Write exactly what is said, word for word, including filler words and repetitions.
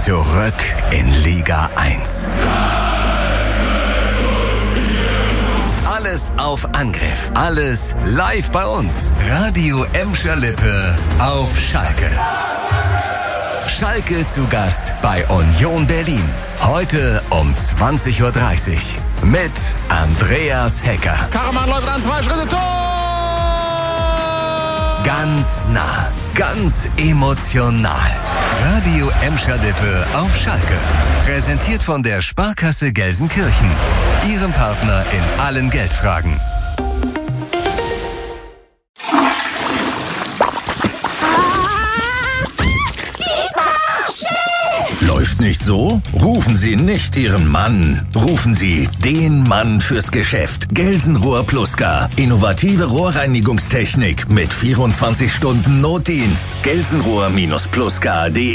Zurück in Liga eins. Alles auf Angriff. Alles live bei uns. Radio Emscher Lippe auf Schalke. Schalke zu Gast bei Union Berlin. Heute um zwanzig Uhr dreißig mit Andreas Hecker. Karaman läuft an, zwei Schritte, Tor! Ganz nah, ganz emotional. Radio Emscher Lippe auf Schalke. Präsentiert von der Sparkasse Gelsenkirchen. Ihrem Partner in allen Geldfragen. Läuft nicht so? Rufen Sie nicht Ihren Mann. Rufen Sie den Mann fürs Geschäft. Gelsenrohr Pluscar. Innovative Rohrreinigungstechnik mit vierundzwanzig Stunden Notdienst. Gelsenrohr Pluscar punkt de